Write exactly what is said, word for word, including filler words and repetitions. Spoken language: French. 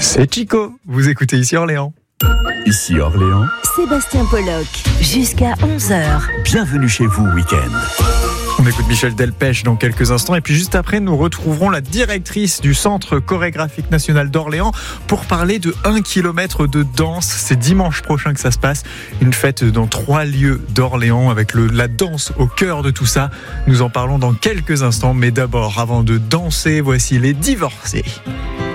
C'est Chico, vous écoutez ici Orléans. Ici Orléans, Sébastien Pollock, jusqu'à onze heures. Bienvenue chez vous week-end. On écoute Michel Delpech dans quelques instants et puis juste après nous retrouverons la directrice du Centre chorégraphique national d'Orléans pour parler de un kilomètre de danse. C'est dimanche prochain que ça se passe, une fête dans trois lieux d'Orléans avec le, la danse au cœur de tout ça. Nous en parlons dans quelques instants, mais d'abord, avant de danser, voici les divorcés.